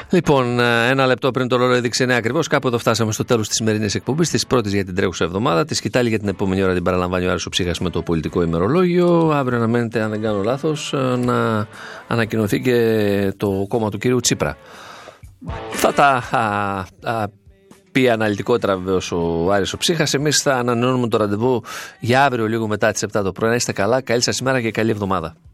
Λοιπόν, ένα λεπτό πριν το ρόλο έδειξε 9 ακριβώς. Κάπου εδώ φτάσαμε στο τέλος της σημερινής εκπομπής, της πρώτης για την τρέχουσα εβδομάδα. Τη σκητάλη για την επόμενη ώρα την παραλαμβάνει ο Άρης ο Ψύχας με το πολιτικό ημερολόγιο. Αύριο αναμένεται, αν δεν κάνω λάθος, να ανακοινωθεί και το κόμμα του κύριου Τσίπρα. Θα τα πει αναλυτικότερα βεβαίως ο Άρης ο Ψύχας. Εμείς θα ανανεώνουμε το ραντεβού για αύριο λίγο μετά τις 7 το πρωί. Να είστε καλά, καλή σας ημέρα και καλή εβδομάδα.